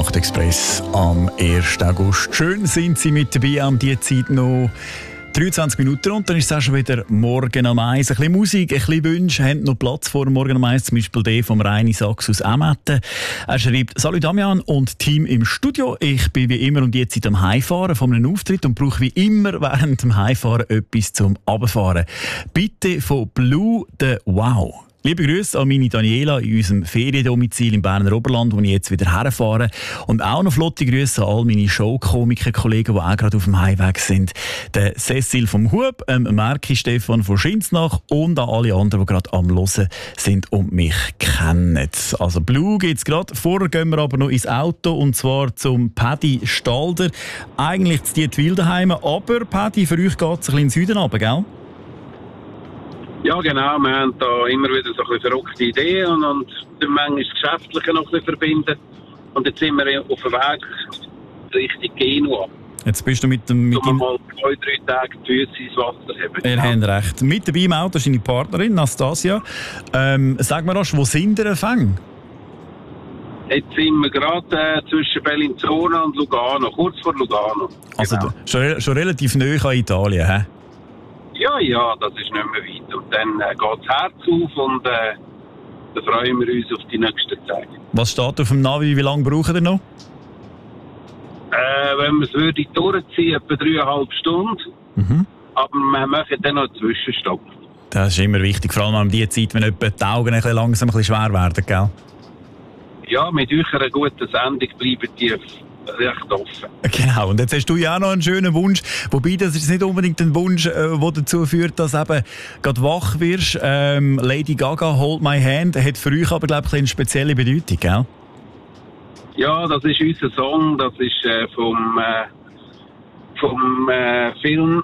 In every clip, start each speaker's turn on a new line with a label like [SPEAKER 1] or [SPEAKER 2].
[SPEAKER 1] Nachtexpress am 1. August. Schön sind Sie mit dabei, an dieser Zeit noch 23 Minuten und dann ist es auch schon wieder Morgen am 1. Ein bisschen Musik, ein bisschen Wünsche, haben noch Platz vor Morgen am 1, zum Beispiel der vom Reini Sachs aus Emmetten. Er schreibt: «Salut Damian und Team im Studio. Ich bin wie immer um die Zeit am Heimfahren von einem Auftritt und brauche wie immer während dem Heimfahren etwas zum Runterfahren. Bitte von Blue the Wow. Liebe Grüße an meine Daniela in unserem Feriendomizil im Berner Oberland, wo ich jetzt wieder herfahre. Und auch noch flotte Grüße an all meine Showkomiker-Kollegen, die auch gerade auf dem Heimweg sind. Der Cecil vom Hub, Merki Stefan von Schinznach und an alle anderen, die gerade am Hören sind und mich kennen. Also Blue gibt es gerade. Vorher gehen wir aber noch ins Auto und zwar zum Paddy Stalder. Eigentlich zu Dietwil daheim, aber Paddy, für euch geht es ein bisschen in den Süden runter, gell?
[SPEAKER 2] Ja, genau. Wir haben da immer wieder so ein bisschen verrückte Ideen und dann manchmal das Geschäftliche noch ein bisschen verbinden. Und jetzt sind wir auf dem Weg Richtung Genua.
[SPEAKER 1] Jetzt bist du mit dem...
[SPEAKER 2] mal 2-3 Tage die Füße ins Wasser haben.
[SPEAKER 1] Ihr habt recht. Mit dabei im Auto ist deine Partnerin, Nastasia. Sag mir rasch, wo sind ihr empfangen?
[SPEAKER 2] Jetzt sind wir gerade zwischen Bellinzona und Lugano, kurz vor Lugano.
[SPEAKER 1] Also
[SPEAKER 2] genau.
[SPEAKER 1] schon relativ nahe an Italien, hä?
[SPEAKER 2] Ja, das ist nicht mehr weit. Und dann geht das Herz auf und dann freuen wir uns auf die nächsten Tage.
[SPEAKER 1] Was steht auf dem Navi? Wie lange braucht ihr noch?
[SPEAKER 2] Wenn wir es durchziehen, etwa 3,5 Stunden.
[SPEAKER 1] Mhm.
[SPEAKER 2] Aber wir machen dann noch einen Zwischenstopp.
[SPEAKER 1] Das ist immer wichtig, vor allem in dieser Zeit, wenn etwa die Augen langsam ein bisschen schwer werden, gell?
[SPEAKER 2] Ja, mit euch einer guten Sendung bleiben die recht offen.
[SPEAKER 1] Genau, und jetzt hast du ja auch noch einen schönen Wunsch, wobei das ist nicht unbedingt ein Wunsch, der dazu führt, dass eben gerade wach wirst. Lady Gaga, Hold My Hand, hat für euch aber, glaube ich, eine spezielle Bedeutung, gell?
[SPEAKER 2] Ja, das ist unser Song, das ist vom Film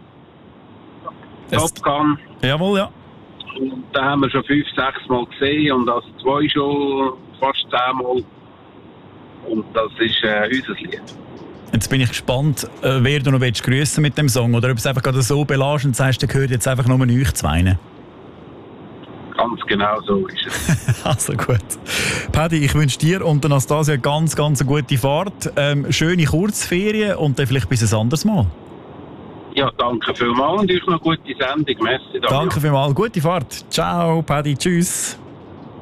[SPEAKER 2] Top Gun.
[SPEAKER 1] Jawohl, ja.
[SPEAKER 2] Und den haben wir schon 5-6 Mal gesehen und das 2 schon fast 10 Mal. Und das ist unser Lied.
[SPEAKER 1] Jetzt bin ich gespannt, wer du noch grüßen mit dem Song oder ob es einfach gerade so belässt und sagst, der gehört jetzt einfach nur euch zwei.
[SPEAKER 2] Ganz genau so ist es.
[SPEAKER 1] Also gut. Paddy, ich wünsche dir und Anastasia ganz eine gute Fahrt, schöne Kurzferien und dann vielleicht bis ein anderes Mal.
[SPEAKER 2] Ja, danke vielmals und euch noch gute Sendung. Merci.
[SPEAKER 1] Danke vielmals, gute Fahrt. Ciao, Paddy, tschüss.